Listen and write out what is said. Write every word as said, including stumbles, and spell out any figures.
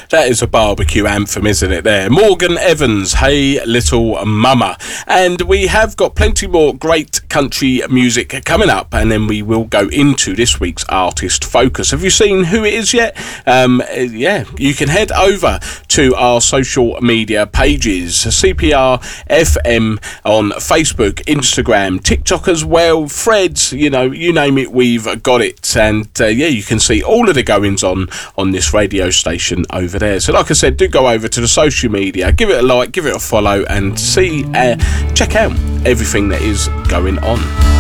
That is a barbecue anthem, isn't it there? Morgan Evans, Hey Little Mama. And we have got plenty more great country music coming up, and then we will go into this week's Artist Focus. Have you seen who it is yet? Um, yeah, you can head over to our social media pages, C P R F M on Facebook, Instagram, TikTok as well, Threads, you know, you name it, we've got it. And uh, yeah, you can see all of the goings on on this radio station over there. So like I said, do go over to the social media, give it a like, give it a follow, and see, uh, check out everything that is going on.